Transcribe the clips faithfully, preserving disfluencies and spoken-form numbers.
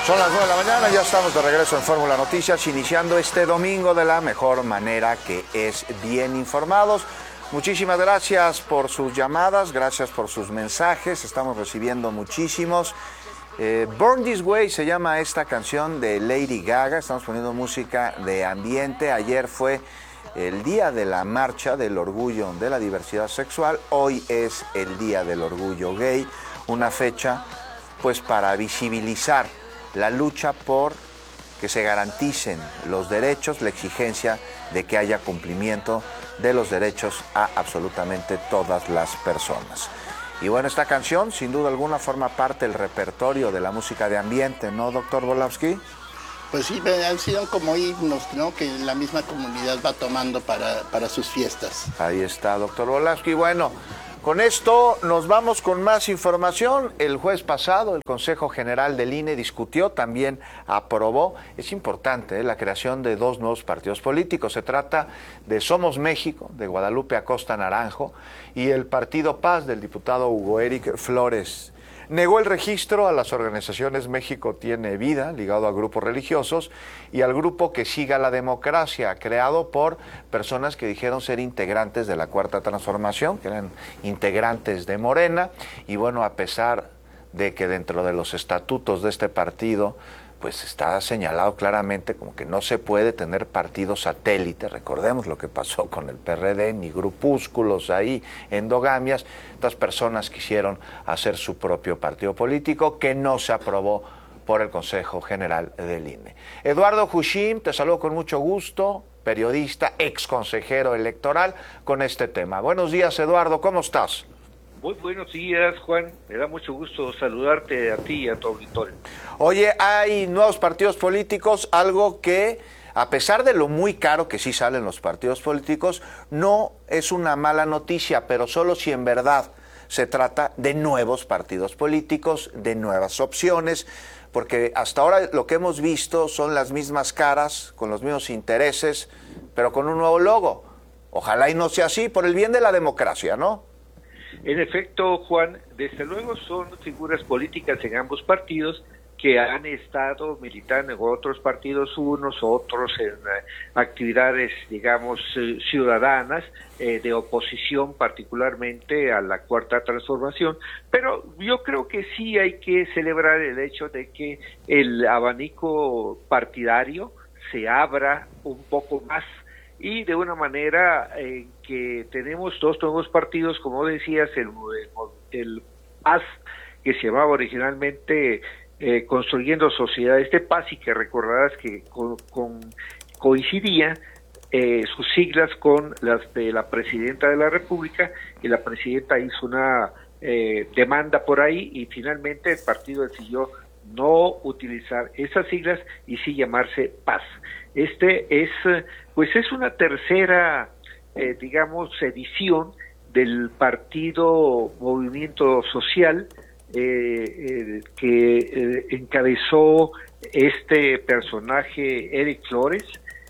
Son las nueve de la mañana, ya estamos de regreso en Fórmula Noticias, iniciando este domingo de la mejor manera, que es bien informados. Muchísimas gracias por sus llamadas, gracias por sus mensajes, estamos recibiendo muchísimos. Eh, Born This Way se llama esta canción de Lady Gaga, estamos poniendo música de ambiente. Ayer fue el día de la marcha del orgullo de la diversidad sexual, hoy es el día del orgullo gay, una fecha pues para visibilizar la lucha por que se garanticen los derechos, la exigencia de que haya cumplimiento de los derechos a absolutamente todas las personas. Y bueno, esta canción sin duda alguna forma parte del repertorio de la música de ambiente, ¿no, doctor Volowski? Pues sí, han sido como himnos, ¿no?, que la misma comunidad va tomando para, para sus fiestas. Ahí está, doctor Volowski. Bueno, con esto nos vamos con más información. El jueves pasado el Consejo General del I N E discutió, también aprobó, es importante, ¿eh? la creación de dos nuevos partidos políticos. Se trata de Somos México, de Guadalupe Acosta Naranjo, y el Partido Paz, del diputado Hugo Eric Flores. Negó el registro a las organizaciones México Tiene Vida, ligado a grupos religiosos, y al grupo Que Siga la Democracia, creado por personas que dijeron ser integrantes de la Cuarta Transformación, que eran integrantes de Morena, y bueno, a pesar de que dentro de los estatutos de este partido pues está señalado claramente como que no se puede tener partidos satélites. Recordemos lo que pasó con el P R D, ni grupúsculos ahí, endogamias. Estas personas quisieron hacer su propio partido político que no se aprobó por el Consejo General del I N E. Eduardo Jushim, te saludo con mucho gusto, periodista, ex consejero electoral, con este tema. Buenos días, Eduardo, ¿cómo estás? Muy buenos días, Juan. Me da mucho gusto saludarte a ti y a tu auditorio. Oye, hay nuevos partidos políticos, algo que, a pesar de lo muy caro que sí salen los partidos políticos, no es una mala noticia, pero solo si en verdad se trata de nuevos partidos políticos, de nuevas opciones, porque hasta ahora lo que hemos visto son las mismas caras, con los mismos intereses, pero con un nuevo logo. Ojalá y no sea así, por el bien de la democracia, ¿no? En efecto, Juan, desde luego son figuras políticas en ambos partidos que han estado militando en otros partidos unos, otros en eh, actividades, digamos, eh, ciudadanas, eh, de oposición particularmente a la Cuarta Transformación, pero yo creo que sí hay que celebrar el hecho de que el abanico partidario se abra un poco más, y de una manera en eh, que tenemos dos nuevos partidos, como decías, el, el, el P A S, que se llamaba originalmente eh, Construyendo Sociedades de Paz, y que recordarás que con, con, coincidía eh, sus siglas con las de la Presidenta de la República, y la Presidenta hizo una eh, demanda por ahí, y finalmente el partido decidió no utilizar esas siglas y sí llamarse P A S. Este es, pues es una tercera, eh, digamos, edición del partido Movimiento Social, eh, eh, que eh, encabezó este personaje Eric Flores,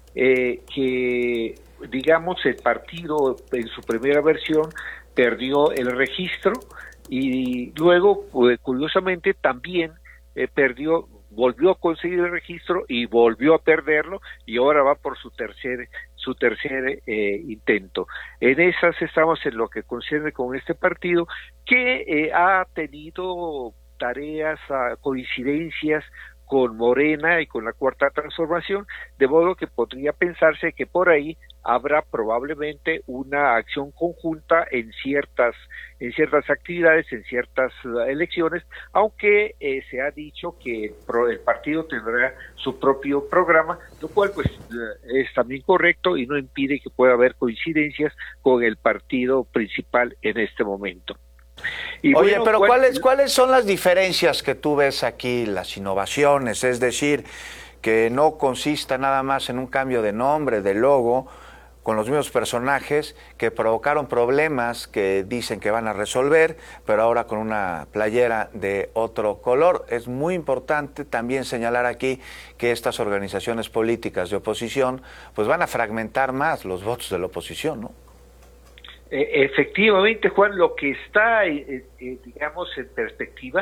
eh, que, digamos, el partido en su primera versión perdió el registro, y luego, pues, curiosamente, también eh, perdió volvió a conseguir el registro y volvió a perderlo, y ahora va por su tercer su tercer eh, intento. En esas estamos en lo que concierne con este partido, que eh, ha tenido tareas, uh, coincidencias con Morena y con la Cuarta Transformación, de modo que podría pensarse que por ahí habrá probablemente una acción conjunta en ciertas en ciertas actividades, en ciertas uh, elecciones, aunque eh, se ha dicho que el, pro, el partido tendrá su propio programa, lo cual pues uh, es también correcto y no impide que pueda haber coincidencias con el partido principal en este momento. Y Oye, bueno, pero ¿cuáles, ¿cuáles son las diferencias que tú ves aquí, las innovaciones? Es decir, que no consista nada más en un cambio de nombre, de logo, con los mismos personajes que provocaron problemas que dicen que van a resolver, pero ahora con una playera de otro color. Es muy importante también señalar aquí que estas organizaciones políticas de oposición pues van a fragmentar más los votos de la oposición, ¿no? Eh, efectivamente, Juan, lo que está, eh, eh, digamos, en perspectiva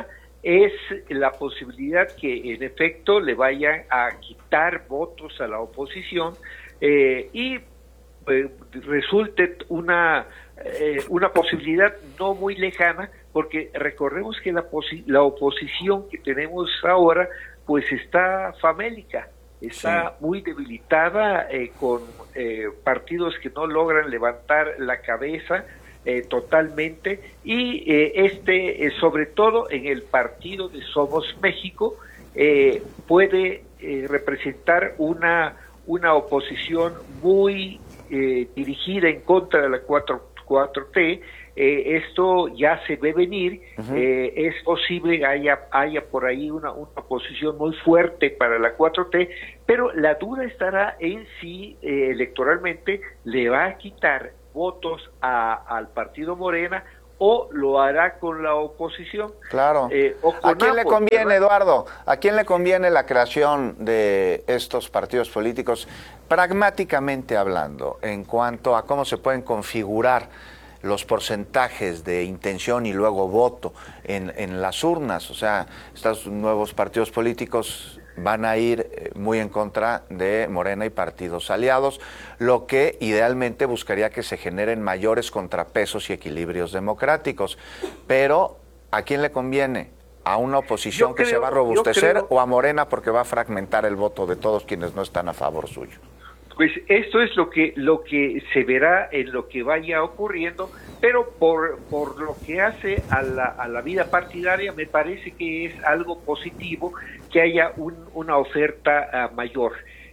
es la posibilidad que en efecto le vayan a quitar votos a la oposición eh, y eh, resulte una, eh, una posibilidad no muy lejana, porque recordemos que la, posi- la oposición que tenemos ahora pues está famélica, está sí. muy debilitada eh, con eh, partidos que no logran levantar la cabeza eh, totalmente y eh, este eh, sobre todo en el partido de Somos México eh, puede eh, representar una una oposición muy eh, dirigida en contra de la cuatro T. Eh, esto ya se ve venir, uh-huh. eh, es posible haya haya por ahí una, una posición muy fuerte para la cuatro T, pero la duda estará en si eh, electoralmente le va a quitar votos a, al partido Morena o lo hará con la oposición. Claro. Eh, o con ¿A quién ambos, le conviene, ¿verdad? Eduardo? ¿A quién le conviene la creación de estos partidos políticos, pragmáticamente hablando, en cuanto a cómo se pueden configurar los porcentajes de intención y luego voto en, en las urnas? O sea, estos nuevos partidos políticos van a ir muy en contra de Morena y partidos aliados, lo que idealmente buscaría que se generen mayores contrapesos y equilibrios democráticos. Pero, ¿a quién le conviene? ¿A una oposición creo, que se va a robustecer creo... o a Morena porque va a fragmentar el voto de todos quienes no están a favor suyo? Pues esto es lo que lo que se verá en lo que vaya ocurriendo, pero por por lo que hace a la, a la vida partidaria me parece que es algo positivo que haya un, una oferta uh, mayor.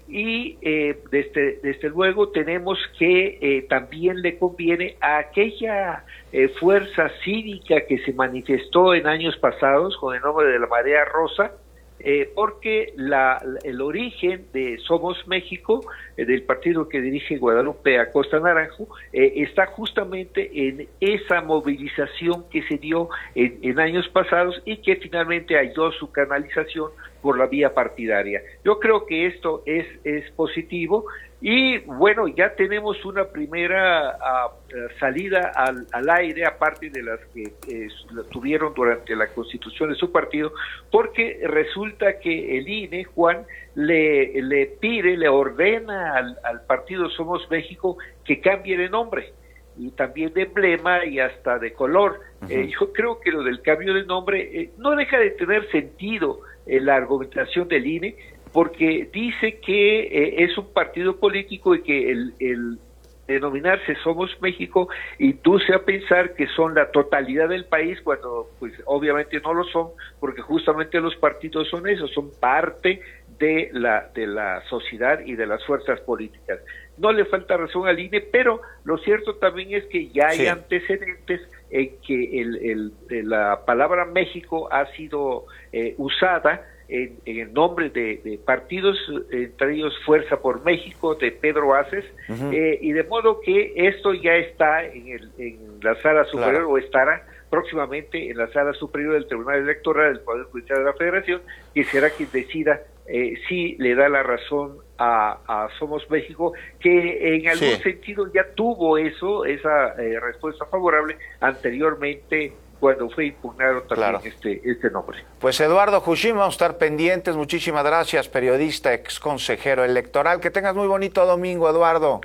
Y eh, desde, desde luego tenemos que eh, también le conviene a aquella eh, fuerza cívica que se manifestó en años pasados con el nombre de la Marea Rosa, Eh, porque la, el origen de Somos México, eh, del partido que dirige Guadalupe Acosta Naranjo, eh, está justamente en esa movilización que se dio en, en años pasados y que finalmente halló su canalización por la vía partidaria. Yo creo que esto es, es positivo y bueno, ya tenemos una primera uh, salida al, al aire, aparte de las que eh, tuvieron durante la constitución de su partido, porque resulta que el I N E, Juan, le, le pide, le ordena al, al partido Somos México que cambie de nombre y también de emblema y hasta de color. Uh-huh. Eh, yo creo que lo del cambio de nombre eh, no deja de tener sentido en la argumentación del I N E, porque dice que eh, es un partido político y que el, el denominarse Somos México induce a pensar que son la totalidad del país, cuando pues obviamente no lo son, porque justamente los partidos son eso, son parte de la de la sociedad y de las fuerzas políticas. No le falta razón al I N E, pero lo cierto también es que ya hay sí. antecedentes en que el, el, la palabra México ha sido eh, usada En, en el nombre de, de partidos, entre ellos Fuerza por México, de Pedro Aces, uh-huh. eh, y de modo que esto ya está en, el, en la sala superior, claro. o estará próximamente en la sala superior del Tribunal Electoral del Poder Judicial de la Federación, que será quien decida eh, si le da la razón a, a Somos México, que en algún sí. sentido ya tuvo eso, esa eh, respuesta favorable anteriormente, cuando fue impugnado también claro. este, este nombre. Pues Eduardo Jushim, vamos a estar pendientes. Muchísimas gracias, periodista, ex consejero electoral. Que tengas muy bonito domingo, Eduardo.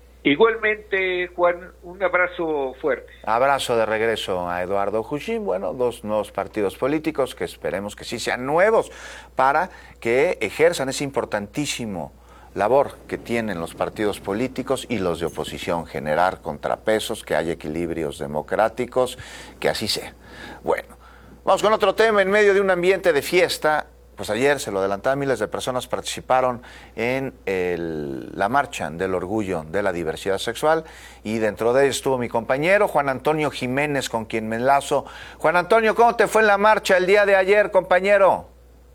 Igualmente, Juan, un abrazo fuerte. Abrazo de regreso a Eduardo Jushim. Bueno, dos nuevos partidos políticos que esperemos que sí sean nuevos para que ejerzan ese importantísimo labor que tienen los partidos políticos y los de oposición, generar contrapesos, que haya equilibrios democráticos, que así sea. Bueno, vamos con otro tema. En medio de un ambiente de fiesta, pues ayer se lo adelantaba, miles de personas participaron en el, la marcha del orgullo de la diversidad sexual, y dentro de ellos estuvo mi compañero Juan Antonio Jiménez, con quien me enlazo. Juan Antonio, ¿cómo te fue en la marcha el día de ayer, compañero?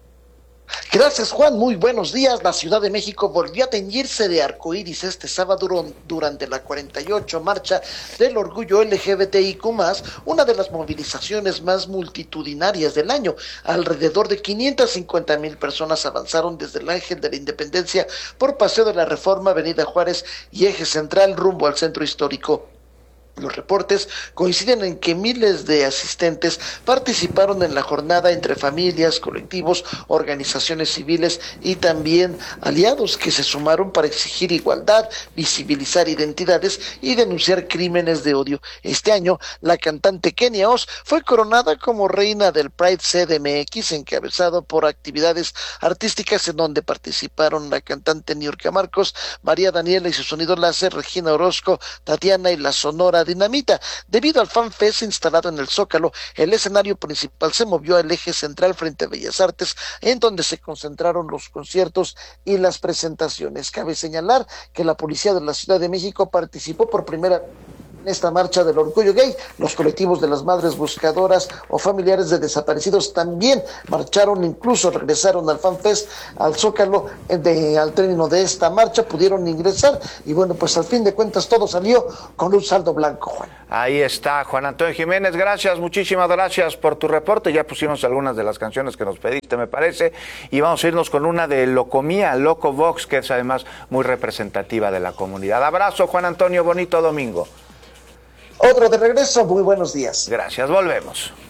Gracias, Juan, muy buenos días. La Ciudad de México volvió a teñirse de arcoíris este sábado durante la cuarenta y ocho marcha del orgullo L G B T I Q más, una de las movilizaciones más multitudinarias del año. Alrededor de quinientas cincuenta mil personas avanzaron desde el Ángel de la Independencia por Paseo de la Reforma, Avenida Juárez y Eje Central rumbo al centro histórico. Los reportes coinciden en que miles de asistentes participaron en la jornada entre familias, colectivos, organizaciones civiles y también aliados que se sumaron para exigir igualdad, visibilizar identidades y denunciar crímenes de odio. Este año, la cantante Kenia Oz fue coronada como reina del Pride C D M X, encabezado por actividades artísticas en donde participaron la cantante Niurka Marcos, María Daniela y su sonido láser, Regina Orozco, Tatiana y la Sonora Dinamita. Debido al FanFest instalado en el Zócalo, el escenario principal se movió al eje central frente a Bellas Artes, en donde se concentraron los conciertos y las presentaciones. Cabe señalar que la policía de la Ciudad de México participó por primera vez en esta marcha del orgullo gay. Los colectivos de las madres buscadoras o familiares de desaparecidos también marcharon, incluso regresaron al FanFest, al Zócalo, de, al término de esta marcha pudieron ingresar y bueno, pues al fin de cuentas todo salió con un saldo blanco, Juan. Ahí está, Juan Antonio Jiménez, gracias, muchísimas gracias por tu reporte. Ya pusimos algunas de las canciones que nos pediste, me parece, y vamos a irnos con una de Locomía, Loco Vox, que es además muy representativa de la comunidad. Abrazo, Juan Antonio, bonito domingo. Otro de regreso, muy buenos días. Gracias, volvemos.